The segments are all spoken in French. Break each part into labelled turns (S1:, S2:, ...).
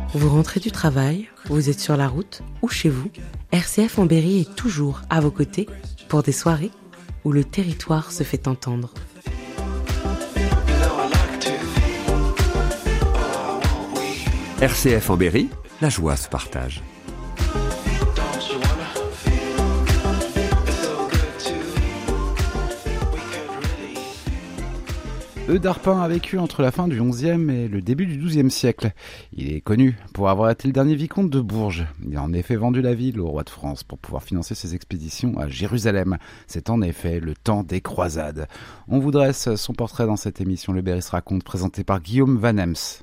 S1: Vous rentrez du travail, vous êtes sur la route ou chez vous, RCF en Berry est toujours à vos côtés pour des soirées où le territoire se fait entendre.
S2: RCF en Berry, la joie se partage.
S3: Eudarpin a vécu entre la fin du XIe et le début du XIIe siècle. Il est connu pour avoir été le dernier vicomte de Bourges. Il a en effet vendu la ville au roi de France pour pouvoir financer ses expéditions à Jérusalem. C'est en effet le temps des croisades. On vous dresse son portrait dans cette émission Le Berry se raconte, présentée par Guillaume Van Ems.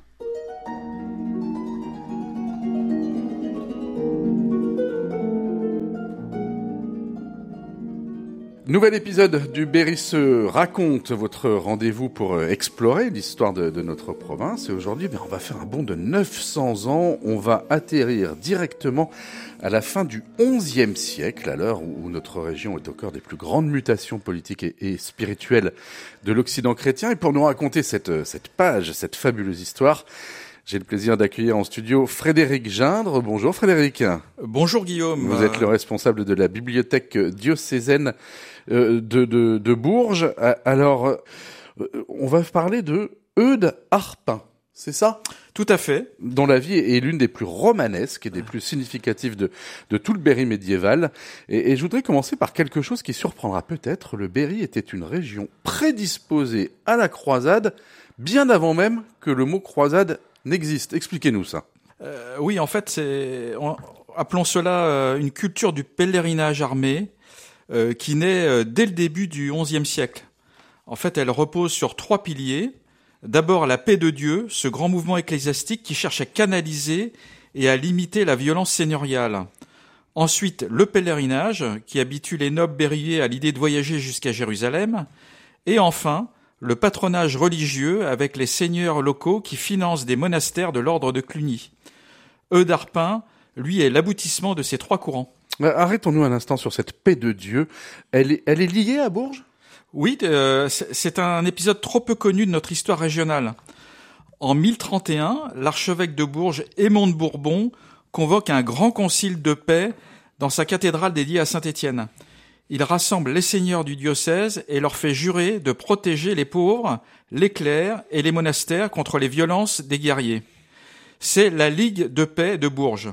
S4: Nouvel épisode du Berry se raconte, votre rendez-vous pour explorer l'histoire de notre province. Et aujourd'hui, on va faire un bond de 900 ans. On va atterrir directement à la fin du XIe siècle, à l'heure où notre région est au cœur des plus grandes mutations politiques et spirituelles de l'Occident chrétien. Et pour nous raconter cette page, cette fabuleuse histoire, j'ai le plaisir d'accueillir en studio Frédéric Gindre. Bonjour Frédéric.
S5: Bonjour Guillaume.
S4: Vous êtes le responsable de la bibliothèque diocésaine de Bourges. Alors, on va parler de Eudarpin, c'est ça ?
S5: Tout à fait.
S4: Dont la vie est l'une des plus romanesques et des plus significatives de tout le Berry médiéval. Et je voudrais commencer par quelque chose qui surprendra peut-être. Le Berry était une région prédisposée à la croisade, bien avant même que le mot croisade n'existe. Expliquez-nous ça.
S5: Oui, en fait, appelons cela une culture du pèlerinage armé qui naît dès le début du XIe siècle. En fait, elle repose sur 3 piliers. D'abord, la paix de Dieu, ce grand mouvement ecclésiastique qui cherche à canaliser et à limiter la violence seigneuriale. Ensuite, le pèlerinage, qui habitue les nobles berryiers à l'idée de voyager jusqu'à Jérusalem. Et enfin, le patronage religieux avec les seigneurs locaux qui financent des monastères de l'ordre de Cluny. Eudarpin, lui, est l'aboutissement de ces 3 courants.
S4: Arrêtons-nous un instant sur cette paix de Dieu. Elle est liée à Bourges ?
S5: Oui, c'est un épisode trop peu connu de notre histoire régionale. En 1031, l'archevêque de Bourges, Aymon de Bourbon, convoque un grand concile de paix dans sa cathédrale dédiée à Saint-Étienne. Il rassemble les seigneurs du diocèse et leur fait jurer de protéger les pauvres, les clercs et les monastères contre les violences des guerriers. C'est la Ligue de paix de Bourges.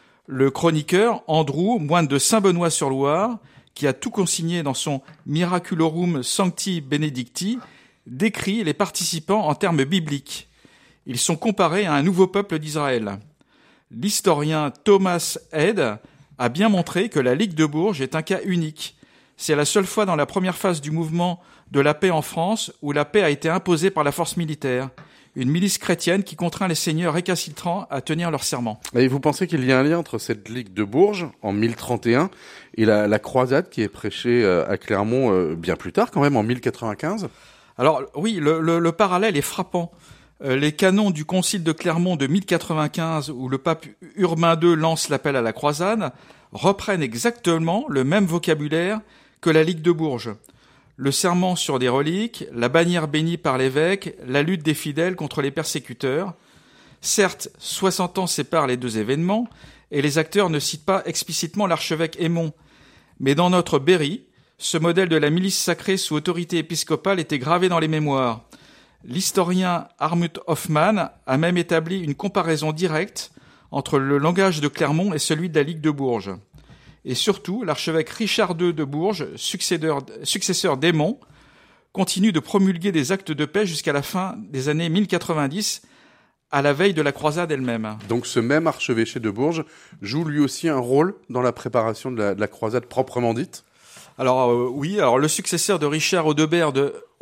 S5: Le chroniqueur Andrew, moine de Saint-Benoît-sur-Loire, qui a tout consigné dans son Miraculorum Sancti Benedicti, décrit les participants en termes bibliques. Ils sont comparés à un nouveau peuple d'Israël. L'historien Thomas Head a bien montré que la Ligue de Bourges est un cas unique. C'est la seule fois dans la première phase du mouvement de la paix en France où la paix a été imposée par la force militaire. Une milice chrétienne qui contraint les seigneurs récalcitrants à tenir leur serment.
S4: Et vous pensez qu'il y a un lien entre cette Ligue de Bourges, en 1031, et la croisade qui est prêchée à Clermont bien plus tard, quand même, en 1095 ?
S5: Alors oui, le parallèle est frappant. Les canons du concile de Clermont de 1095, où le pape Urbain II lance l'appel à la croisade, reprennent exactement le même vocabulaire que la Ligue de Bourges. Le serment sur des reliques, la bannière bénie par l'évêque, la lutte des fidèles contre les persécuteurs. Certes, 60 ans séparent les 2 événements, et les acteurs ne citent pas explicitement l'archevêque Aymon. Mais dans notre Berry, ce modèle de la milice sacrée sous autorité épiscopale était gravé dans les mémoires. L'historien Armut Hoffmann a même établi une comparaison directe entre le langage de Clermont et celui de la Ligue de Bourges. Et surtout, l'archevêque Richard II de Bourges, successeur d'Aymon, continue de promulguer des actes de paix jusqu'à la fin des années 1090, à la veille de la croisade elle-même.
S4: Donc ce même archevêché de Bourges joue lui aussi un rôle dans la préparation de la croisade proprement dite ?
S5: Alors oui, le successeur de Richard Audebert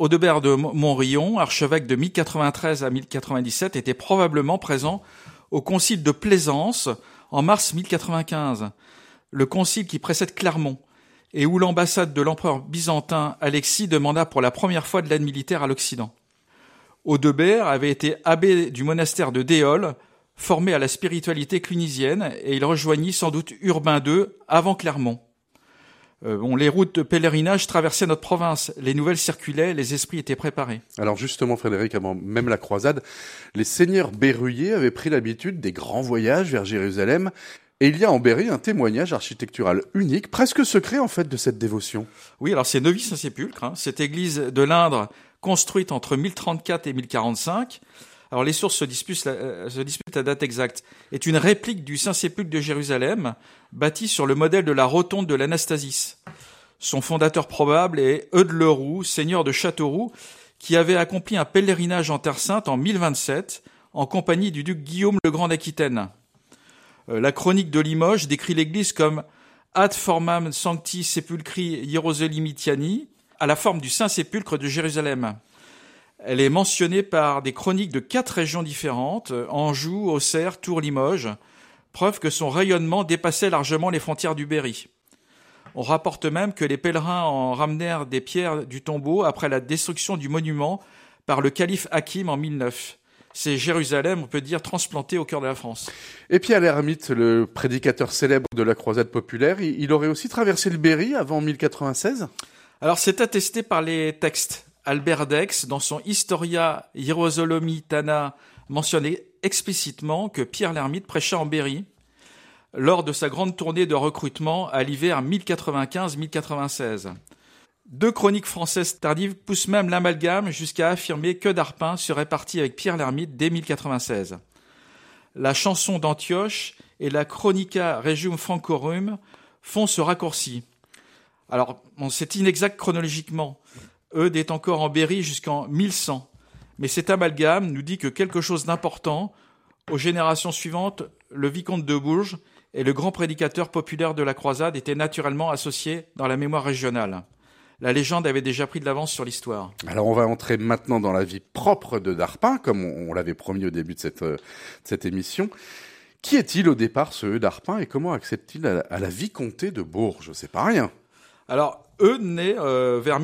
S5: de Montrion, archevêque de 1093 à 1097, était probablement présent au concile de Plaisance en mars 1095. Le concile qui précède Clermont, et où l'ambassade de l'empereur byzantin Alexis demanda pour la première fois de l'aide militaire à l'Occident. Audebert avait été abbé du monastère de Déol, formé à la spiritualité clunisienne, et il rejoignit sans doute Urbain II avant Clermont. Les routes de pèlerinage traversaient notre province. Les nouvelles circulaient, les esprits étaient préparés.
S4: Alors justement, Frédéric, avant même la croisade, les seigneurs berruyers avaient pris l'habitude des grands voyages vers Jérusalem. Et il y a en Berry un témoignage architectural unique, presque secret en fait, de cette dévotion.
S5: Oui, alors c'est Neuvy-Saint-Sépulcre, cette église de l'Indre construite entre 1034 et 1045. Alors les sources se disputent la date exacte. Est une réplique du Saint-Sépulcre de Jérusalem, bâtie sur le modèle de la rotonde de l'Anastasis. Son fondateur probable est Eudes le Roux, seigneur de Châteauroux, qui avait accompli un pèlerinage en Terre Sainte en 1027 en compagnie du duc Guillaume le Grand d'Aquitaine. La chronique de Limoges décrit l'église comme ad formam sancti sepulchri Hierosolymitiani, à la forme du Saint-Sépulcre de Jérusalem. Elle est mentionnée par des chroniques de 4 régions différentes, Anjou, Auxerre, Tours, Limoges, preuve que son rayonnement dépassait largement les frontières du Berry. On rapporte même que les pèlerins en ramenèrent des pierres du tombeau après la destruction du monument par le calife Hakim en 1009. C'est Jérusalem, on peut dire, transplanté au cœur de la France.
S4: Et Pierre l'Ermite, le prédicateur célèbre de la croisade populaire, il aurait aussi traversé le Berry avant 1096 ?
S5: Alors c'est attesté par les textes. Albert d'Aix, dans son Historia Hierosolomitana, mentionne explicitement que Pierre l'Ermite prêcha en Berry lors de sa grande tournée de recrutement à l'hiver 1095-1096. 2 chroniques françaises tardives poussent même l'amalgame jusqu'à affirmer que d'Arpin serait parti avec Pierre l'Ermite dès 1096. La chanson d'Antioche et la Chronica Regium Francorum font ce raccourci. Alors, c'est inexact chronologiquement. Eudes est encore en Berry jusqu'en 1100. Mais cet amalgame nous dit que quelque chose d'important, aux générations suivantes, le vicomte de Bourges et le grand prédicateur populaire de la croisade étaient naturellement associés dans la mémoire régionale. La légende avait déjà pris de l'avance sur l'histoire.
S4: Alors on va entrer maintenant dans la vie propre de Darpin, comme on l'avait promis au début de cette émission. Qui est-il au départ, ce Eudes d'Arpin, et comment accède-t-il à la vicomté de Bourges ? C'est pas rien.
S5: Alors, Eudes naît vers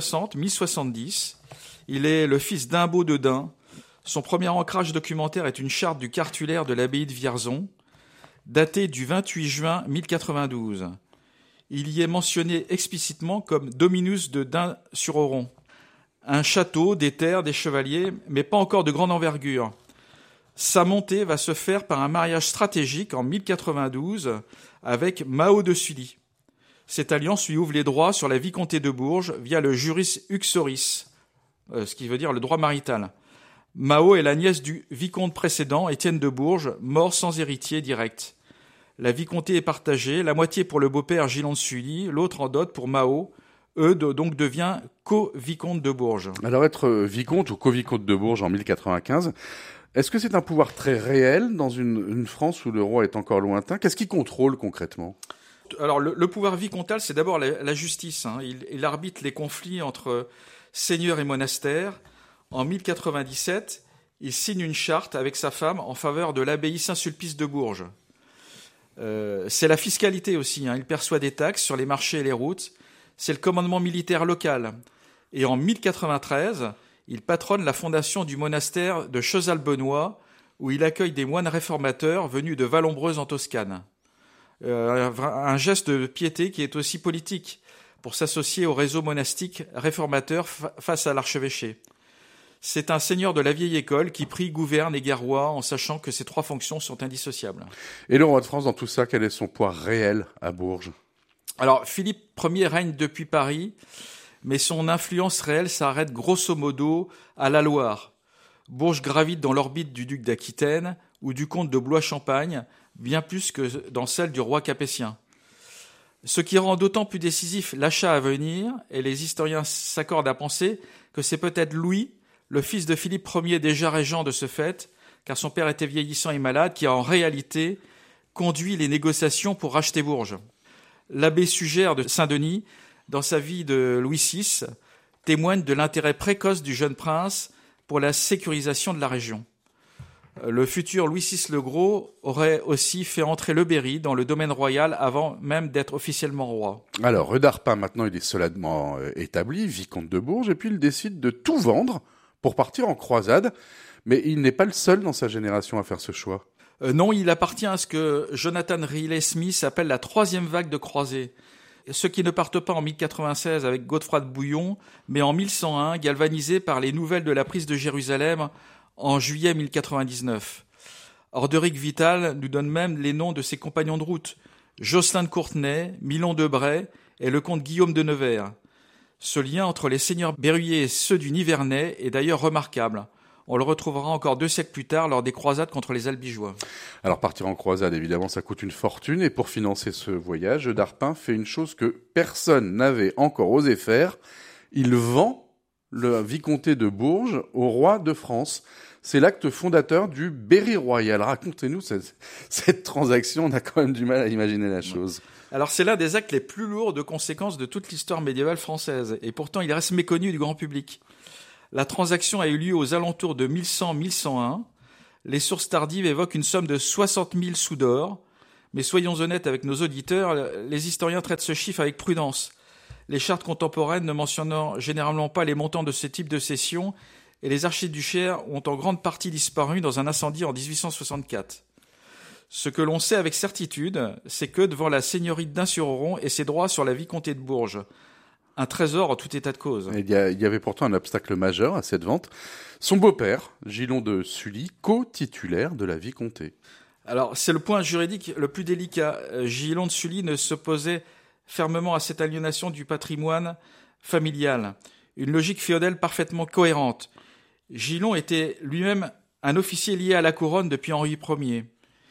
S5: 1060-1070. Il est le fils d'Imbaud de Dain. Son premier ancrage documentaire est une charte du cartulaire de l'abbaye de Vierzon, datée du 28 juin 1092. Il y est mentionné explicitement comme Dominus de Dain-sur-Oron. Un château, des terres, des chevaliers, mais pas encore de grande envergure. Sa montée va se faire par un mariage stratégique en 1092 avec Mao de Sully. Cette alliance lui ouvre les droits sur la vicomté de Bourges via le juris uxoris, ce qui veut dire le droit marital. Mao est la nièce du vicomte précédent, Étienne de Bourges, mort sans héritier direct. La vicomté est partagée, la moitié pour le beau-père Gilon de Sully, l'autre en dot pour Mao. Eudes donc devient co-vicomte de Bourges.
S4: Alors être vicomte ou co-vicomte de Bourges en 1095, est-ce que c'est un pouvoir très réel dans une France où le roi est encore lointain ? Qu'est-ce qu'il contrôle concrètement ?
S5: Alors le pouvoir vicomtal, c'est d'abord la justice. Il arbitre les conflits entre seigneurs et monastères. En 1097, il signe une charte avec sa femme en faveur de l'abbaye Saint-Sulpice de Bourges. C'est la fiscalité aussi. Il perçoit des taxes sur les marchés et les routes. C'est le commandement militaire local. Et en 1093, il patronne la fondation du monastère de Chezal-Benoît, où il accueille des moines réformateurs venus de Vallombreuse en Toscane. Un geste de piété qui est aussi politique, pour s'associer au réseau monastique réformateur face à l'archevêché. C'est un seigneur de la vieille école qui prie, gouverne et guerroie en sachant que ces 3 fonctions sont indissociables.
S4: Et le roi de France, dans tout ça, quel est son poids réel à Bourges ?
S5: Alors, Philippe Ier règne depuis Paris, mais son influence réelle s'arrête grosso modo à la Loire. Bourges gravite dans l'orbite du duc d'Aquitaine ou du comte de Blois-Champagne, bien plus que dans celle du roi capétien. Ce qui rend d'autant plus décisif l'achat à venir, et les historiens s'accordent à penser que c'est peut-être Louis, le fils de Philippe Ier, déjà régent de ce fait, car son père était vieillissant et malade, qui a en réalité conduit les négociations pour racheter Bourges. L'abbé Sugère de Saint-Denis, dans sa vie de Louis VI, témoigne de l'intérêt précoce du jeune prince pour la sécurisation de la région. Le futur Louis VI le Gros aurait aussi fait entrer le Berry dans le domaine royal avant même d'être officiellement roi.
S4: Alors, Eudes d'Arpin, maintenant, il est solidement établi, vicomte de Bourges, et puis il décide de tout vendre pour partir en croisade. Mais il n'est pas le seul dans sa génération à faire ce choix.
S5: Non, il appartient à ce que Jonathan Riley Smith appelle la 3e vague de croisés. Ceux qui ne partent pas en 1096 avec Godefroy de Bouillon, mais en 1101, galvanisés par les nouvelles de la prise de Jérusalem en juillet 1099. Orderic Vital nous donne même les noms de ses compagnons de route, Jocelyn de Courtenay, Milon de Bray et le comte Guillaume de Nevers. Ce lien entre les seigneurs berruyers et ceux du Nivernais est d'ailleurs remarquable. On le retrouvera encore 2 siècles plus tard lors des croisades contre les Albigeois.
S4: Alors partir en croisade, évidemment, ça coûte une fortune. Et pour financer ce voyage, d'Arpin fait une chose que personne n'avait encore osé faire. Il vend le vicomté de Bourges au roi de France. C'est l'acte fondateur du Berry royal. Racontez-nous cette transaction. On a quand même du mal à imaginer la chose.
S5: Alors c'est l'un des actes les plus lourds de conséquences de toute l'histoire médiévale française. Et pourtant, il reste méconnu du grand public. La transaction a eu lieu aux alentours de 1100-1101. Les sources tardives évoquent une somme de 60 000 sous d'or. Mais soyons honnêtes avec nos auditeurs, les historiens traitent ce chiffre avec prudence. Les chartes contemporaines ne mentionnant généralement pas les montants de ce type de cession, et les archiduchères ont en grande partie disparu dans un incendie en 1864. Ce que l'on sait avec certitude, c'est que devant la seigneurie d'Ain-sur-Oron et ses droits sur la vicomté de Bourges, un trésor en tout état de cause.
S4: Il y avait pourtant un obstacle majeur à cette vente. Son beau-père, Gilon de Sully, co-titulaire de la vicomté.
S5: Alors, c'est le point juridique le plus délicat. Gilon de Sully ne s'opposait fermement à cette aliénation du patrimoine familial. Une logique féodale parfaitement cohérente. Gilon était lui-même un officier lié à la couronne depuis Henri Ier.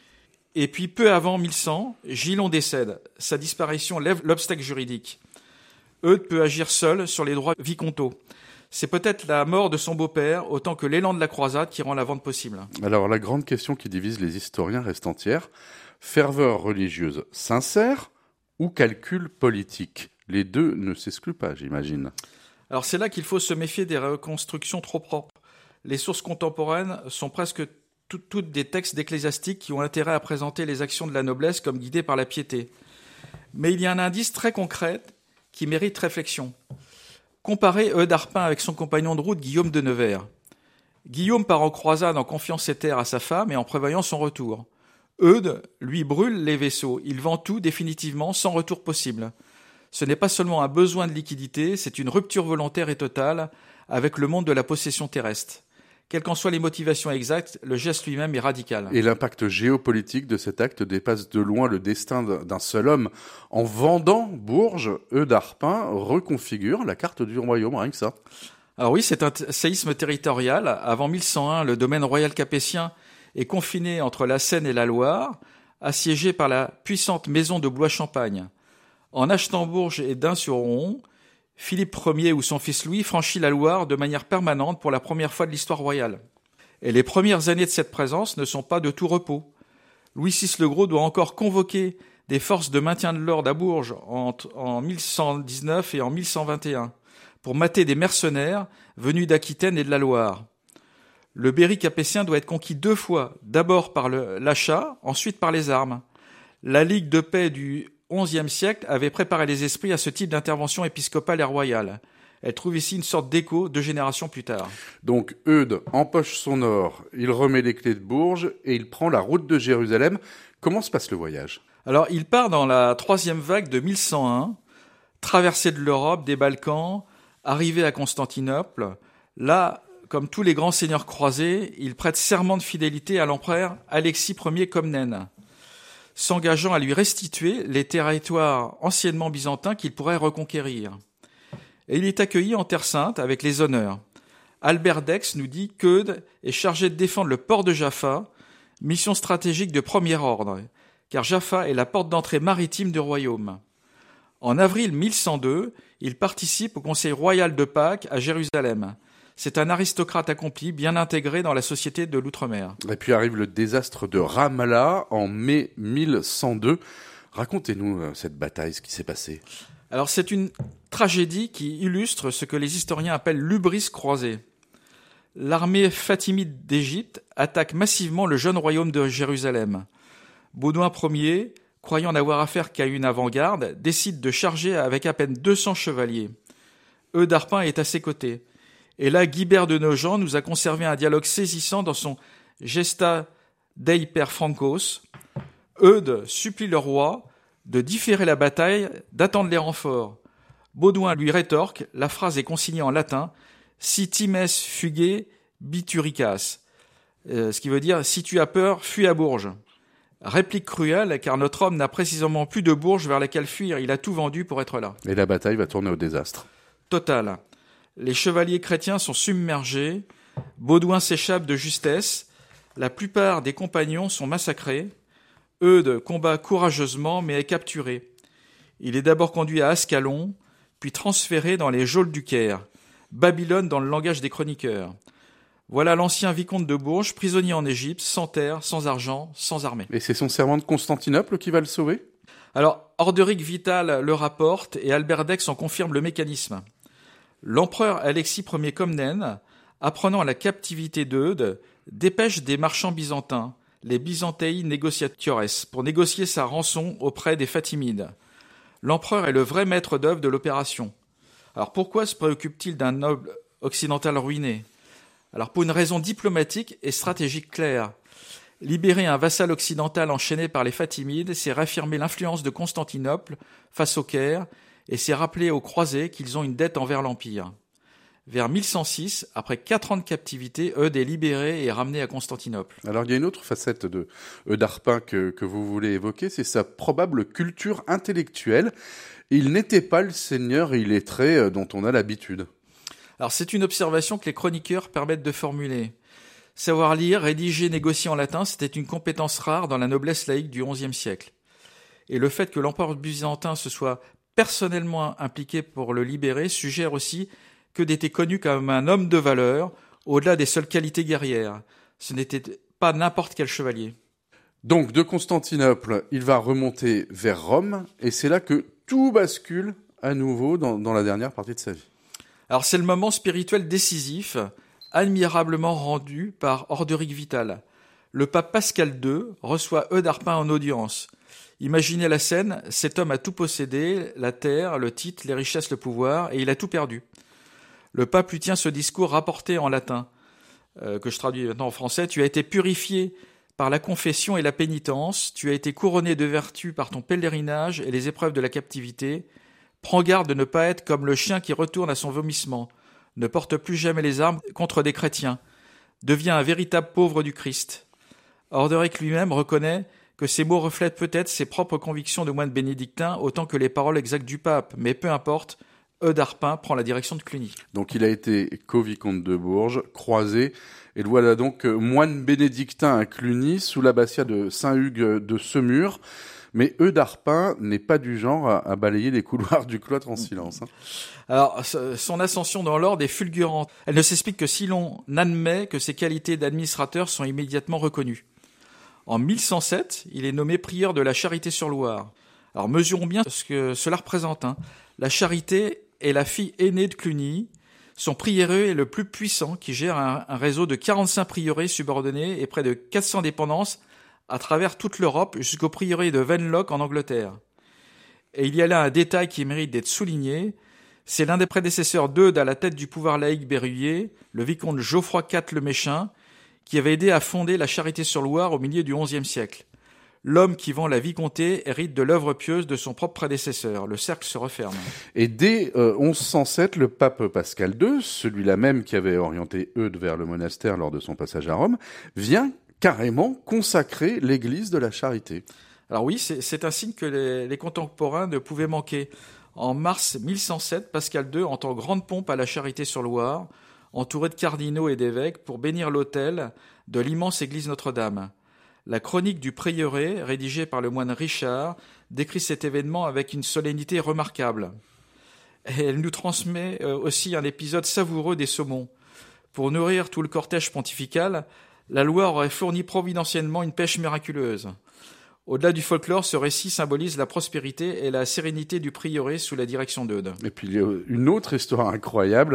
S5: Et puis, peu avant 1100, Gilon décède. Sa disparition lève l'obstacle juridique. Eudes peut agir seul sur les droits vicomtaux. C'est peut-être la mort de son beau-père, autant que l'élan de la croisade qui rend la vente possible.
S4: Alors, la grande question qui divise les historiens reste entière. Ferveur religieuse sincère ou calcul politique? Les deux ne s'excluent pas, j'imagine.
S5: Alors, c'est là qu'il faut se méfier des reconstructions trop propres. Les sources contemporaines sont presque toutes des textes d'ecclésiastiques qui ont intérêt à présenter les actions de la noblesse comme guidées par la piété. Mais il y a un indice très concret qui mérite réflexion. Comparez Eudes d'Arpin avec son compagnon de route Guillaume de Nevers. Guillaume part en croisade en confiant ses terres à sa femme et en prévoyant son retour. Eudes, lui, brûle les vaisseaux. Il vend tout définitivement, sans retour possible. Ce n'est pas seulement un besoin de liquidité, c'est une rupture volontaire et totale avec le monde de la possession terrestre. Quelles qu'en soient les motivations exactes, le geste lui-même est radical.
S4: Et l'impact géopolitique de cet acte dépasse de loin le destin d'un seul homme. En vendant Bourges, Eudes d'Arpin reconfigure la carte du royaume, rien que ça.
S5: Alors oui, c'est un séisme territorial. Avant 1101, le domaine royal capétien est confiné entre la Seine et la Loire, assiégé par la puissante maison de Blois-Champagne. En achetant Bourges et d'Ain-sur-Oron, Philippe Ier ou son fils Louis franchit la Loire de manière permanente pour la première fois de l'histoire royale. Et les premières années de cette présence ne sont pas de tout repos. Louis VI le Gros doit encore convoquer des forces de maintien de l'ordre à Bourges en 1119 et en 1121 pour mater des mercenaires venus d'Aquitaine et de la Loire. Le Berry capétien doit être conquis 2 fois, d'abord par l'achat, ensuite par les armes. La Ligue de paix du XIe siècle avait préparé les esprits à ce type d'intervention épiscopale et royale. Elle trouve ici une sorte d'écho 2 générations plus tard.
S4: Donc Eudes empoche son or, il remet les clés de Bourges et il prend la route de Jérusalem. Comment se passe le voyage?
S5: Alors il part dans la 3e vague de 1101, traversée de l'Europe, des Balkans, arrivé à Constantinople. Là, comme tous les grands seigneurs croisés, il prête serment de fidélité à l'empereur Alexis Ier Comnène, s'engageant à lui restituer les territoires anciennement byzantins qu'il pourrait reconquérir. Et il est accueilli en Terre Sainte avec les honneurs. Albert Dex nous dit qu'Eudes est chargé de défendre le port de Jaffa, mission stratégique de premier ordre, car Jaffa est la porte d'entrée maritime du royaume. En avril 1102, il participe au Conseil royal de Pâques à Jérusalem. C'est un aristocrate accompli, bien intégré dans la société de l'outre-mer.
S4: Et puis arrive le désastre de Ramallah en mai 1102. Racontez-nous cette bataille, ce qui s'est passé.
S5: Alors c'est une tragédie qui illustre ce que les historiens appellent l'hubris croisée. L'armée fatimide d'Égypte attaque massivement le jeune royaume de Jérusalem. Baudouin Ier, croyant n'avoir affaire qu'à une avant-garde, décide de charger avec à peine 200 chevaliers. Eudes d'Arpin est à ses côtés. Et là, Guibert de Nogent nous a conservé un dialogue saisissant dans son Gesta Dei per Francos. Eudes supplie le roi de différer la bataille, d'attendre les renforts. Baudouin lui rétorque, la phrase est consignée en latin, si times fuge bituricas, ce qui veut dire si tu as peur, fuis à Bourges. Réplique cruelle, car notre homme n'a précisément plus de Bourges vers laquelle fuir, il a tout vendu pour être là.
S4: Et la bataille va tourner au désastre.
S5: Total. Les chevaliers chrétiens sont submergés, Baudouin s'échappe de justesse, la plupart des compagnons sont massacrés, Eudes combat courageusement mais est capturé. Il est d'abord conduit à Ascalon, puis transféré dans les geôles du Caire, Babylone dans le langage des chroniqueurs. Voilà l'ancien vicomte de Bourges, prisonnier en Égypte, sans terre, sans argent, sans armée.
S4: Et c'est son serment de Constantinople qui va le sauver ?
S5: Alors, Orderic Vital le rapporte et Albert d'Aix en confirme le mécanisme. L'empereur Alexis Ier Comnène, apprenant la captivité d'Eudes, dépêche des marchands byzantins, les Byzantei Negociatores, pour négocier sa rançon auprès des Fatimides. L'empereur est le vrai maître d'œuvre de l'opération. Alors pourquoi se préoccupe-t-il d'un noble occidental ruiné ? Alors pour une raison diplomatique et stratégique claire. Libérer un vassal occidental enchaîné par les Fatimides, c'est réaffirmer l'influence de Constantinople face au Caire et c'est rappeler aux croisés qu'ils ont une dette envers l'Empire. Vers 1106, après 4 ans de captivité, Eudes est libéré et ramené à Constantinople.
S4: Alors il y a une autre facette de Eudarpin que vous voulez évoquer, c'est sa probable culture intellectuelle. Il n'était pas le seigneur illettré dont on a l'habitude.
S5: Alors c'est une observation que les chroniqueurs permettent de formuler. Savoir lire, rédiger, négocier en latin, c'était une compétence rare dans la noblesse laïque du XIe siècle. Et le fait que l'empereur byzantin se soit personnellement impliqué pour le libérer suggère aussi qu'Eudes était connu comme un homme de valeur, au-delà des seules qualités guerrières. Ce n'était pas n'importe quel chevalier.
S4: Donc de Constantinople, il va remonter vers Rome, et c'est là que tout bascule à nouveau dans la dernière partie de sa vie.
S5: Alors c'est le moment spirituel décisif, admirablement rendu par Orderic Vital. Le pape Pascal II reçoit Eudarpin en audience. Imaginez la scène, cet homme a tout possédé, la terre, le titre, les richesses, le pouvoir, et il a tout perdu. Le pape lui tient ce discours rapporté en latin, que je traduis maintenant en français. « Tu as été purifié par la confession et la pénitence, tu as été couronné de vertu par ton pèlerinage et les épreuves de la captivité. Prends garde de ne pas être comme le chien qui retourne à son vomissement. Ne porte plus jamais les armes contre des chrétiens. Deviens un véritable pauvre du Christ. » Orderic lui-même reconnaît que ces mots reflètent peut-être ses propres convictions de moine bénédictin autant que les paroles exactes du pape, mais peu importe, Eudarpin prend la direction de Cluny.
S4: Donc il a été co-vicomte de Bourges, croisé, et le voilà donc moine bénédictin à Cluny, sous l'abbatiat de Saint-Hugues de Semur. Mais Eudarpin n'est pas du genre à balayer les couloirs du cloître en silence.
S5: Alors, son ascension dans l'ordre est fulgurante. Elle ne s'explique que si l'on admet que ses qualités d'administrateur sont immédiatement reconnues. En 1107, il est nommé prieur de la Charité-sur-Loire. Alors, mesurons bien ce que cela représente. La Charité est la fille aînée de Cluny. Son prieuré est le plus puissant, qui gère un réseau de 45 prieurés subordonnés et près de 400 dépendances à travers toute l'Europe jusqu'au prieuré de Venlock en Angleterre. Et il y a là un détail qui mérite d'être souligné. C'est l'un des prédécesseurs d'Eudes à la tête du pouvoir laïque berruyer, le vicomte Geoffroy IV le Méchant, qui avait aidé à fonder la Charité-sur-Loire au milieu du XIe siècle. L'homme qui vend la vicomté hérite de l'œuvre pieuse de son propre prédécesseur. Le cercle se referme. Et
S4: dès 1107, le pape Pascal II, celui-là même qui avait orienté Eudes vers le monastère lors de son passage à Rome, vient carrément consacrer l'église de la Charité.
S5: Alors oui, c'est un signe que les contemporains ne pouvaient manquer. En mars 1107, Pascal II entend grande pompe à la Charité-sur-Loire, entouré de cardinaux et d'évêques, pour bénir l'autel de l'immense église Notre-Dame. La chronique du prieuré, rédigée par le moine Richard, décrit cet événement avec une solennité remarquable. Et elle nous transmet aussi un épisode savoureux des saumons. Pour nourrir tout le cortège pontifical, la Loire aurait fourni providentiellement une pêche miraculeuse. Au-delà du folklore, ce récit symbolise la prospérité et la sérénité du prieuré sous la direction d'Eudes.
S4: Et puis il y a une autre histoire incroyable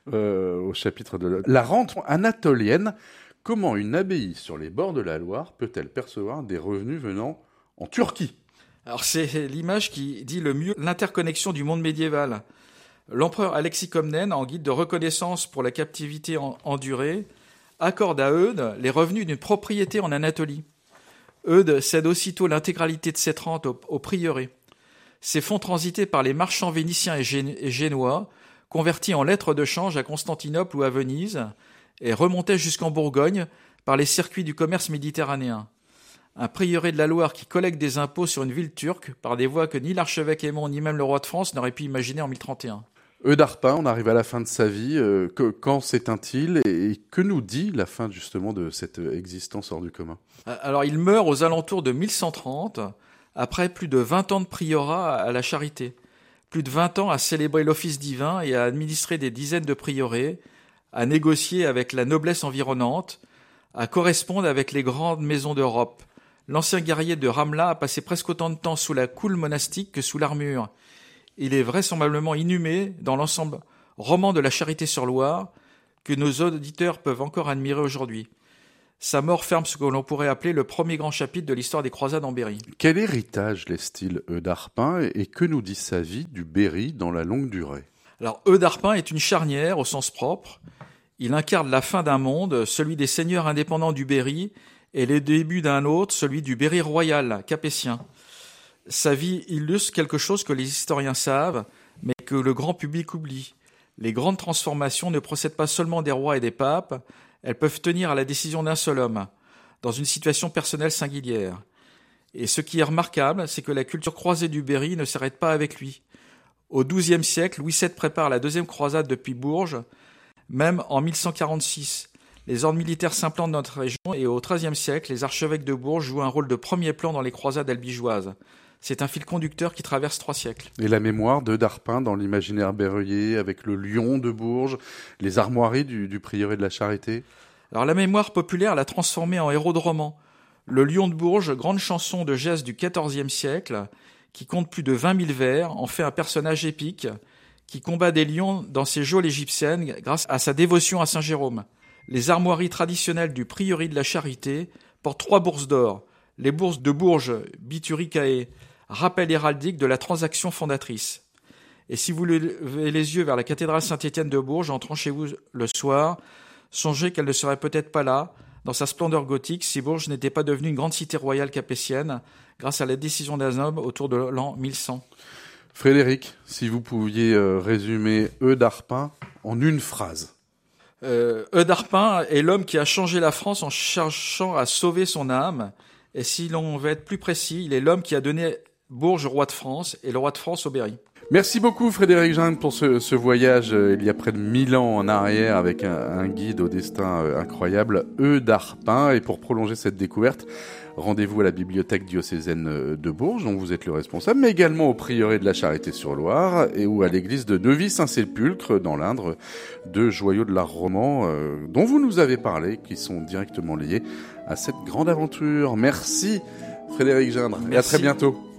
S4: au chapitre de la rente anatolienne. Comment une abbaye sur les bords de la Loire peut-elle percevoir des revenus venant en Turquie ?
S5: Alors c'est l'image qui dit le mieux l'interconnexion du monde médiéval. L'empereur Alexis Comnène, en guide de reconnaissance pour la captivité endurée, accorde à Eudes les revenus d'une propriété en Anatolie. Eudes cède aussitôt l'intégralité de cette rente au prieuré. Ces fonds transitaient par les marchands vénitiens et génois, convertis en lettres de change à Constantinople ou à Venise, et remontaient jusqu'en Bourgogne par les circuits du commerce méditerranéen. Un prieuré de la Loire qui collecte des impôts sur une ville turque par des voies que ni l'archevêque Aymon ni même le roi de France n'auraient pu imaginer en 1031.
S4: Eudarpin, on arrive à la fin de sa vie. Quand s'éteint-il et que nous dit la fin justement de cette existence hors du commun?
S5: Alors il meurt aux alentours de 1130, après plus de 20 ans de priorat à la charité, plus de 20 ans à célébrer l'office divin et à administrer des dizaines de prieurés, à négocier avec la noblesse environnante, à correspondre avec les grandes maisons d'Europe. L'ancien guerrier de Ramla a passé presque autant de temps sous la coule monastique que sous l'armure. Il est vraisemblablement inhumé dans l'ensemble roman de la Charité-sur-Loire que nos auditeurs peuvent encore admirer aujourd'hui. Sa mort ferme ce que l'on pourrait appeler le premier grand chapitre de l'histoire des croisades en Berry.
S4: Quel héritage laisse-t-il Eudarpin et que nous dit sa vie du Berry dans la longue durée?
S5: Alors Eudarpin est une charnière au sens propre. Il incarne la fin d'un monde, celui des seigneurs indépendants du Berry, et le début d'un autre, celui du Berry royal, capétien. Sa vie illustre quelque chose que les historiens savent, mais que le grand public oublie. Les grandes transformations ne procèdent pas seulement des rois et des papes, elles peuvent tenir à la décision d'un seul homme, dans une situation personnelle singulière. Et ce qui est remarquable, c'est que la culture croisée du Berry ne s'arrête pas avec lui. Au XIIe siècle, Louis VII prépare la deuxième croisade depuis Bourges, même en 1146. Les ordres militaires s'implantent dans notre région et au XIIIe siècle, les archevêques de Bourges jouent un rôle de premier plan dans les croisades albigeoises. C'est un fil conducteur qui traverse 3 siècles.
S4: Et la mémoire d'Eudarpin dans l'imaginaire berruyer, avec le lion de Bourges, les armoiries du prieuré de la Charité?
S5: Alors la mémoire populaire l'a transformé en héros de roman. Le lion de Bourges, grande chanson de geste du XIVe siècle, qui compte plus de 20 000 vers, en fait un personnage épique qui combat des lions dans ses geôles égyptiennes grâce à sa dévotion à Saint Jérôme. Les armoiries traditionnelles du prieuré de la Charité portent 3 bourses d'or. Les bourses de Bourges, Bituricae, rappel héraldique de la transaction fondatrice. Et si vous levez les yeux vers la cathédrale Saint-Étienne de Bourges, entrant chez vous le soir, songez qu'elle ne serait peut-être pas là, dans sa splendeur gothique, si Bourges n'était pas devenue une grande cité royale capétienne, grâce à la décision d'un homme autour de l'an 1100.
S4: Frédéric, si vous pouviez résumer Eudarpin en une phrase.
S5: Eudarpin est l'homme qui a changé la France en cherchant à sauver son âme. Et si l'on veut être plus précis, il est l'homme qui a donné Bourges au roi de France et le roi de France au Berry.
S4: Merci beaucoup Frédéric Gindre pour ce voyage il y a près de 1000 ans en arrière avec un guide au destin incroyable, Eudarpin. Et pour prolonger cette découverte, rendez-vous à la bibliothèque diocésaine de Bourges, dont vous êtes le responsable, mais également au prieuré de la Charité-sur-Loire ou à l'église de Neuvy-Saint-Sépulcre dans l'Indre, 2 joyaux de l'art roman dont vous nous avez parlé, qui sont directement liés à cette grande aventure. Merci Frédéric Gindre et à très bientôt.